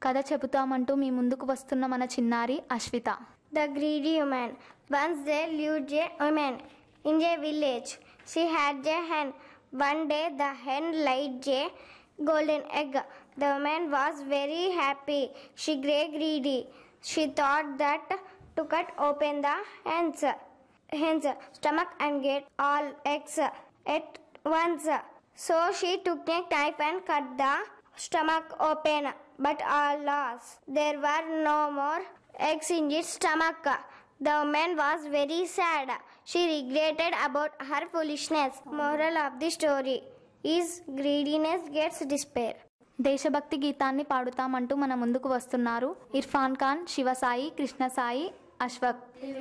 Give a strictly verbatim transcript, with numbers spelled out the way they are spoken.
కథ చెబుతామంటూ మీ ముందుకు వస్తున్న మన చిన్నారి Ashwitha. The greedy woman. Once there lived a woman in a village. She had a hen. One day the hen laid a golden egg. The woman was very happy. She grew greedy. She thought that to cut open the hen's, hen's stomach and get all eggs at once. So she took a knife and cut the stomach open. But alas, there were no more eggs in its stomach. The woman was very sad. She regretted about her foolishness. Moral of the story is greediness gets despair. దేశభక్తి గీతాన్ని పాడుతామంటూ మన ముందుకు వస్తున్నారు ఇర్ఫాన్ ఖాన్, శివసాయి, కృష్ణసాయి, అశ్వక్.